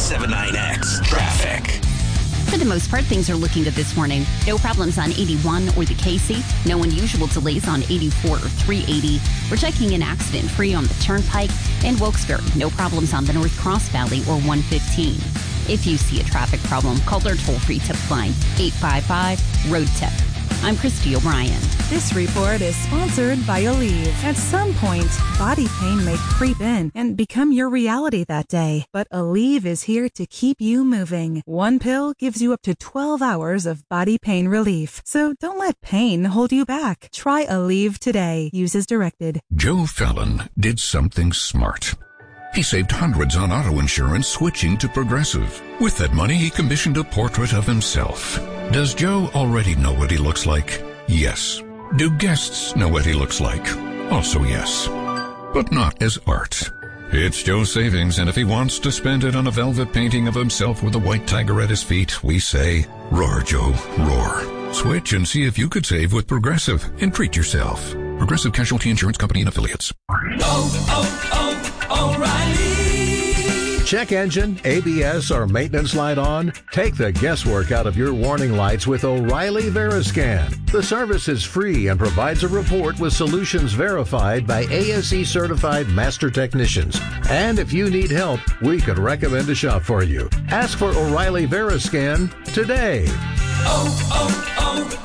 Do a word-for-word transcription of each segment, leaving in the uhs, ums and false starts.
ninety-seven point nine X Traffic. For the most part, things are looking good this morning. No problems on eighty-one or the Casey. No unusual delays on eighty-four or three eighty. We're checking in accident-free on the Turnpike. And Wilkes-Barre, no problems on the North Cross Valley or one fifteen. If you see a traffic problem, call our toll-free tip line, eight five five, road tip. I'm Christy O'Brien. This report is sponsored by Aleve. At some point, body pain may creep in and become your reality that day. But Aleve is here to keep you moving. One pill gives you up to twelve hours of body pain relief. So don't let pain hold you back. Try Aleve today. Use as directed. Joe Fallon did something smart. He saved hundreds on auto insurance switching to Progressive. With that money, he commissioned a portrait of himself. Does Joe already know what he looks like? Yes. Do guests know what he looks like? Also yes. But not as art. It's Joe's savings, and if he wants to spend it on a velvet painting of himself with a white tiger at his feet, we say, roar, Joe, roar. Switch and see if you could save with Progressive and treat yourself. Progressive Casualty Insurance Company and Affiliates. Oh, oh, oh, O'Reilly. Check engine, A B S, or maintenance light on? Take the guesswork out of your warning lights with O'Reilly Veriscan. The service is free and provides a report with solutions verified by A S E certified master technicians. And if you need help, we could recommend a shop for you. Ask for O'Reilly Veriscan today. Oh,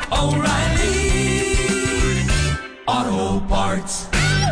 oh, oh, O'Reilly Auto Parts.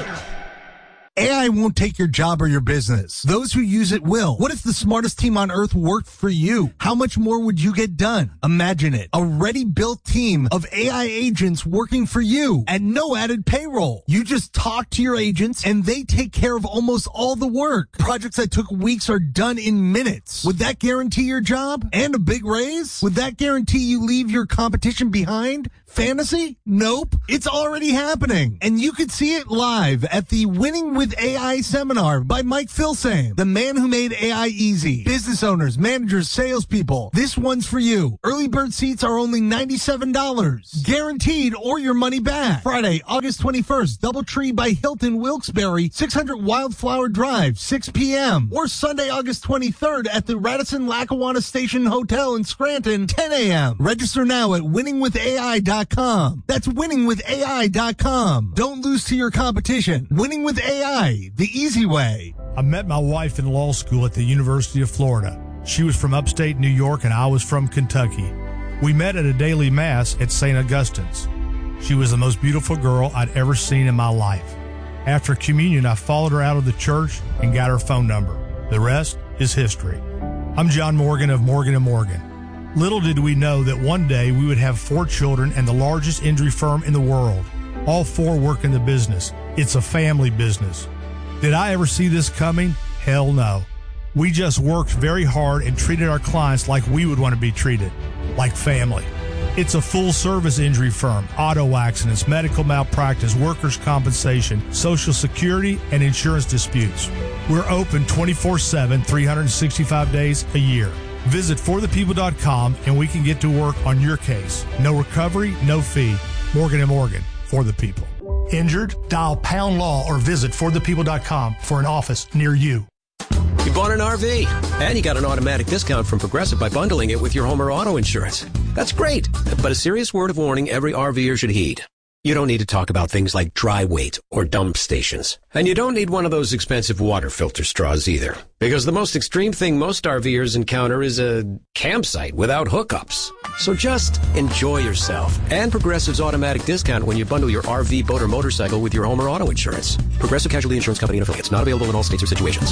A I won't take your job or your business. Those who use it will. What if the smartest team on earth worked for you? How much more would you get done? Imagine it. A ready-built team of A I agents working for you at no added payroll. You just talk to your agents and they take care of almost all the work. Projects that took weeks are done in minutes. Would that guarantee your job and a big raise? Would that guarantee you leave your competition behind? Fantasy? Nope. It's already happening. And you could see it live at the Winning with A I seminar by Mike Filsame, the man who made A I easy. Business owners, managers, salespeople. This one's for you. Early bird seats are only ninety-seven dollars. Guaranteed or your money back. Friday, August twenty-first, Doubletree by Hilton Wilkes-Barre, six hundred Wildflower Drive, six p.m. Or Sunday, August twenty-third at the Radisson Lackawanna Station Hotel in Scranton, ten a.m. Register now at winning with A I dot com. That's winning with A I dot com. Don't lose to your competition. Winning with A I, the easy way. I met my wife in law school at the University of Florida. She was from upstate New York and I was from Kentucky. We met at a daily mass at Saint Augustine's. She was the most beautiful girl I'd ever seen in my life. After communion, I followed her out of the church and got her phone number. The rest is history. I'm John Morgan of Morgan and Morgan. Little did we know that one day we would have four children and the largest injury firm in the world. All four work in the business. It's a family business. Did I ever see this coming? Hell no. We just worked very hard and treated our clients like we would want to be treated, like family. It's a full-service injury firm, auto accidents, medical malpractice, workers' compensation, Social Security, and insurance disputes. We're open twenty-four seven, three hundred sixty-five days a year. Visit for the people dot com and we can get to work on your case. No recovery, no fee. Morgan and Morgan, for the people. Injured? Dial pound law or visit for the people dot com for an office near you. You bought an R V and you got an automatic discount from Progressive by bundling it with your home or auto insurance. That's great, but a serious word of warning every RVer should heed. You don't need to talk about things like dry weight or dump stations. And you don't need one of those expensive water filter straws either. Because the most extreme thing most RVers encounter is a campsite without hookups. So just enjoy yourself. And Progressive's automatic discount when you bundle your R V, boat, or motorcycle with your home or auto insurance. Progressive Casualty Insurance Company and Affiliates. Not available in all states or situations.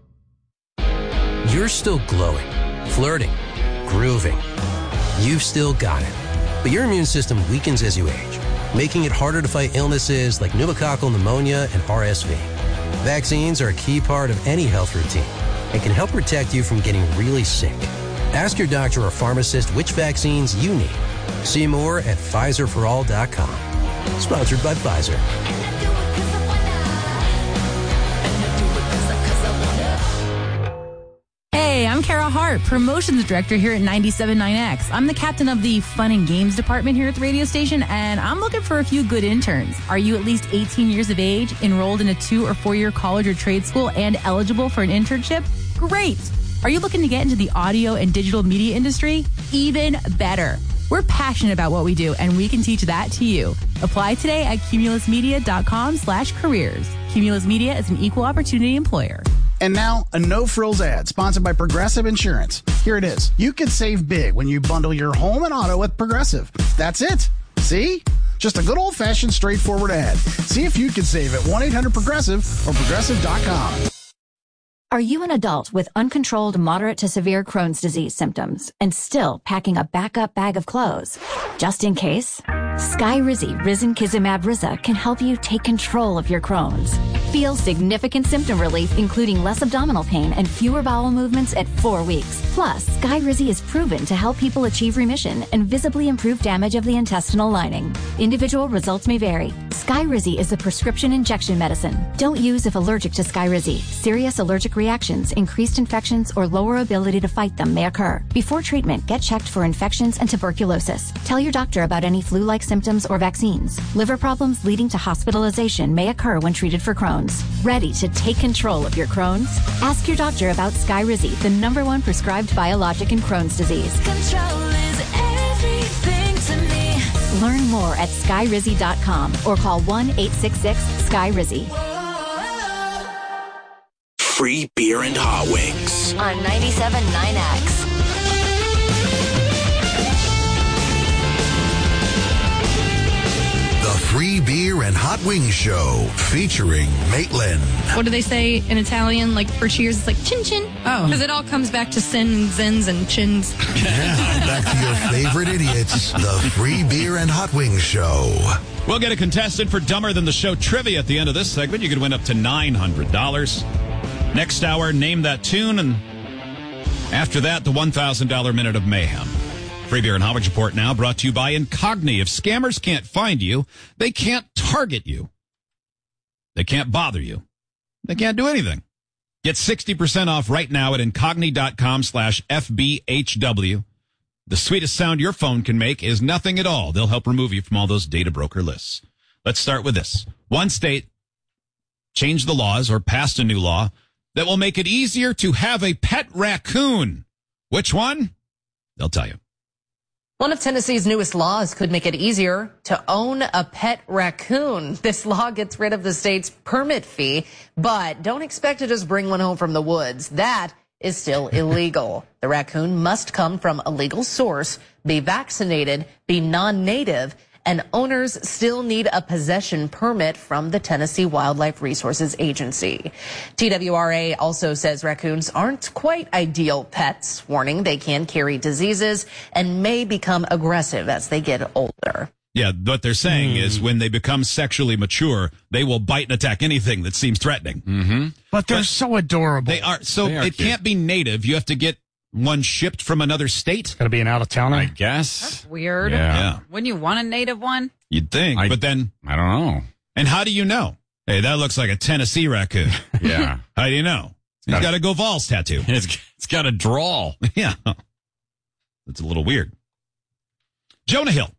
You're still glowing, flirting, grooving. You've still got it. But your immune system weakens as you age, making it harder to fight illnesses like pneumococcal pneumonia and R S V. Vaccines are a key part of any health routine and can help protect you from getting really sick. Ask your doctor or pharmacist which vaccines you need. See more at Pfizer for all dot com. Sponsored by Pfizer. Hey, I'm Kara Hart, Promotions Director here at ninety-seven point nine X. I'm the captain of the Fun and Games department here at the radio station, and I'm looking for a few good interns. Are you at least eighteen years of age, enrolled in a two- or four-year college or trade school, and eligible for an internship? Great! Are you looking to get into the audio and digital media industry? Even better. We're passionate about what we do, and we can teach that to you. Apply today at cumulusmedia.com slash careers. Cumulus Media is an equal opportunity employer. And now, a no-frills ad sponsored by Progressive Insurance. Here it is. You can save big when you bundle your home and auto with Progressive. That's it. See? Just a good old-fashioned, straightforward ad. See if you can save at one eight hundred progressive or progressive dot com. Are you an adult with uncontrolled moderate to severe Crohn's disease symptoms and still packing a backup bag of clothes? Just in case, Skyrizi Risankizumab Riza can help you take control of your Crohn's. Feel significant symptom relief, including less abdominal pain and fewer bowel movements at four weeks. Plus, Skyrizi is proven to help people achieve remission and visibly improve damage of the intestinal lining. Individual results may vary. Skyrizi is a prescription injection medicine. Don't use if allergic to Skyrizi. Serious allergic reactions, increased infections, or lower ability to fight them may occur. Before treatment, get checked for infections and tuberculosis. Tell your doctor about any flu-like symptoms or vaccines. Liver problems leading to hospitalization may occur when treated for Crohn's. Ready to take control of your Crohn's? Ask your doctor about Skyrizi, the number one prescribed biologic in Crohn's disease. Control is everything to me. Learn more at skyrizi dot com or call one eight six six Skyrizi. Free beer and hot wings. On ninety-seven point nine X. The Free Beer and Hot Wings Show featuring Maitland. What do they say in Italian? Like for cheers, it's like chin chin. Oh. Because it all comes back to sin and zins and chins. Now back to your favorite idiots, the Free Beer and Hot Wings Show. We'll get a contestant for Dumber Than the Show trivia at the end of this segment. You could win up to nine hundred dollars. Next hour, name that tune, and after that, the one thousand dollars Minute of Mayhem. Free Beer and Hot Wings Report now brought to you by Incogni. If scammers can't find you, they can't target you. They can't bother you. They can't do anything. Get sixty percent off right now at incogni.com slash FBHW. The sweetest sound your phone can make is nothing at all. They'll help remove you from all those data broker lists. Let's start with this. One state changed the laws or passed a new law that will make it easier to have a pet raccoon. Which one? They'll tell you. One of Tennessee's newest laws could make it easier to own a pet raccoon. This law gets rid of the state's permit fee, but don't expect to just bring one home from the woods. That is still illegal. The raccoon must come from a legal source, be vaccinated, be non-native, and owners still need a possession permit from the Tennessee Wildlife Resources Agency. T W R A also says raccoons aren't quite ideal pets, warning they can carry diseases and may become aggressive as they get older. Yeah, what they're saying mm. is when they become sexually mature, they will bite and attack anything that seems threatening. Mm-hmm. But they're but so adorable. They are. So they are it cute. Can't be native. You have to get one shipped from another state? Got to be an out-of-towner? I guess. That's weird. Yeah. yeah. Wouldn't you want a native one? You'd think, I, but then... I don't know. And how do you know? Hey, that looks like a Tennessee raccoon. Yeah. How do you know? He's got, got a Go Vols tattoo. It's, it's got a drawl. Yeah. That's a little weird. Jonah Hill.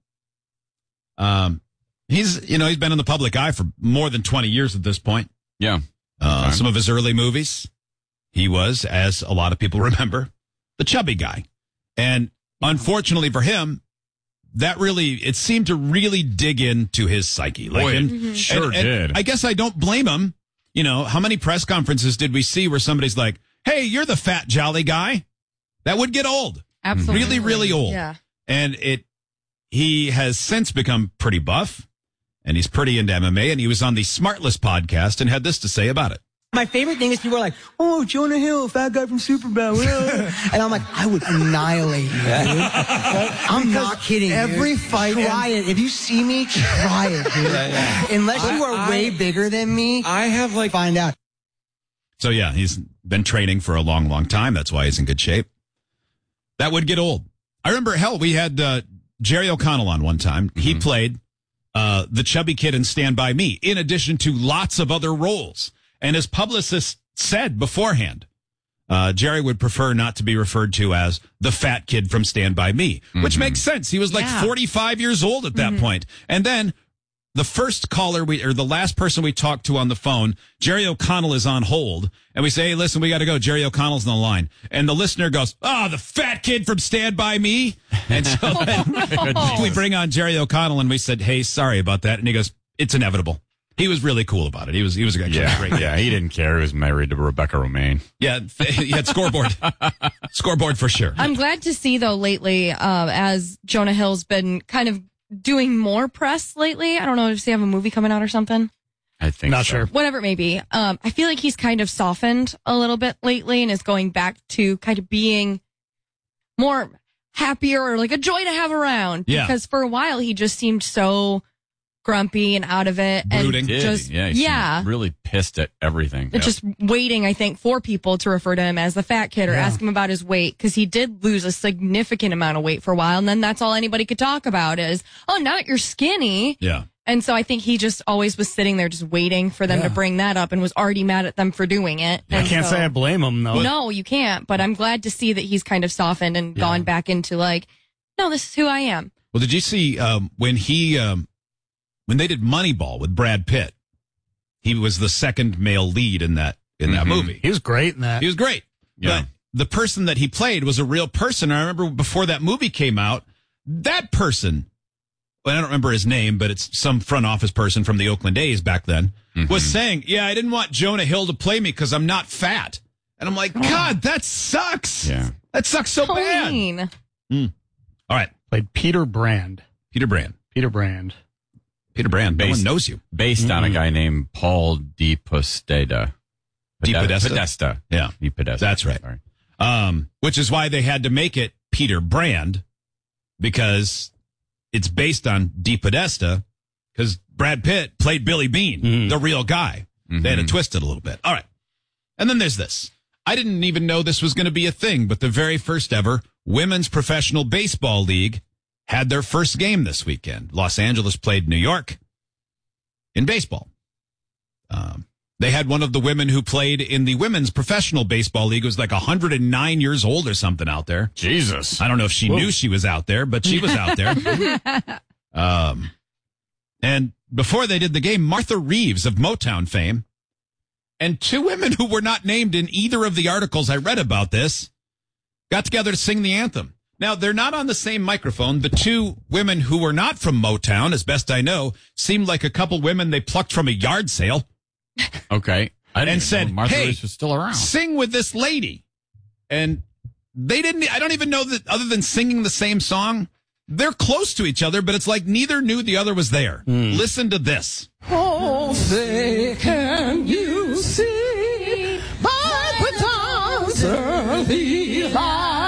Um, he's, you know, he's been in the public eye for more than twenty years at this point. Yeah. Uh, some of his early movies, he was, as a lot of people remember, the chubby guy. And unfortunately for him, that really, it seemed to really dig into his psyche. Like, Boy, and, mm-hmm. sure and, and did. I guess I don't blame him. You know, how many press conferences did we see where somebody's like, hey, you're the fat, jolly guy? That would get old. Absolutely. Really, really old. Yeah. And it, he has since become pretty buff, and he's pretty into M M A, and he was on the Smartless podcast and had this to say about it. My favorite thing is people are like, oh, Jonah Hill, fat guy from Superbad. And I'm like, I would annihilate you, dude. I'm because not kidding, Every dude. fight. Try it. If you see me, try it, dude. Yeah, yeah. Unless I, you are I, way bigger than me, I have like... Find out. So, yeah, he's been training for a long, long time. That's why he's in good shape. That would get old. I remember, hell, we had uh, Jerry O'Connell on one time. Mm-hmm. He played uh, the chubby kid in Stand By Me, in addition to lots of other roles. And his publicist said beforehand, uh, Jerry would prefer not to be referred to as the fat kid from Stand By Me, mm-hmm. which makes sense. He was like yeah. forty-five years old at that mm-hmm. point. And then the first caller we or the last person we talked to on the phone, Jerry O'Connell is on hold, and we say, "Hey, listen, we got to go. Jerry O'Connell's on the line," and the listener goes, "Oh, the fat kid from Stand By Me," and so then we bring on Jerry O'Connell, and we said, "Hey, sorry about that," and he goes, "It's inevitable." He was really cool about it. He was he was actually yeah, great. Yeah, he didn't care. He was married to Rebecca Romaine. Yeah, he had scoreboard, scoreboard for sure. I'm glad to see though lately, uh, as Jonah Hill's been kind of doing more press lately. I don't know, does he have a movie coming out or something? I think Not so. sure. Whatever it may be. Um, I feel like he's kind of softened a little bit lately and is going back to kind of being more happier or like a joy to have around. Yeah. Because for a while he just seemed so grumpy and out of it. Brooding. And Did. just, yeah, he yeah. seemed really pissed at everything. It's just waiting, I think, for people to refer to him as the fat kid or Yeah. ask him about his weight because he did lose a significant amount of weight for a while. And then that's all anybody could talk about is, oh, now you're skinny. Yeah. And so I think he just always was sitting there just waiting for them Yeah. to bring that up and was already mad at them for doing it. I And can't so- say I blame him, though. No, you can't. But I'm glad to see that he's kind of softened and Yeah. gone back into like, no, this is who I am. Well, did you see um, when he um, when they did Moneyball with Brad Pitt? He was the second male lead in that in that Mhm. movie. He was great in that. He was great. Yeah. But the person that he played was a real person. I remember before that movie came out, that person, well, I don't remember his name, but it's some front office person from the Oakland A's back then, was saying, yeah, I didn't want Jonah Hill to play me because I'm not fat. And I'm like, God, that sucks. Yeah. That sucks so bad. Clean. Mm. All right. Played Peter Brand. Peter Brand. Peter Brand. Peter Brand. No Based- one knows you. Based on a Mhm. guy named Paul Di Podesta. Di Podesta? Podesta. Yeah. Di Podesta. That's right. Sorry. Um, which is why they had to make it Peter Brand, because it's based on Di Podesta, because Brad Pitt played Billy Bean, Mm. the real guy. They had to twist it a little bit. All right. And then there's this. I didn't even know this was going to be a thing, but the very first ever Women's Professional Baseball League had their first game this weekend. Los Angeles played New York in baseball. Um, they had one of the women who played in the Women's Professional Baseball League, who was like one hundred nine years old or something out there. Jesus. I don't know if she Whoa. knew she was out there, but she was out there. Um, and before they did the game, Martha Reeves of Motown fame and two women who were not named in either of the articles I read about this got together to sing the anthem. Now, they're not on the same microphone. The two women who were not from Motown, as best I know, seemed like a couple women they plucked from a yard sale. Okay. I didn't And even said, know Martha hey, Reeves was still around. Sing with this lady. And they didn't, I don't even know that other than singing the same song, they're close to each other, but it's like neither knew the other was there. Listen to this. Oh, say, can you see by the dance of the light?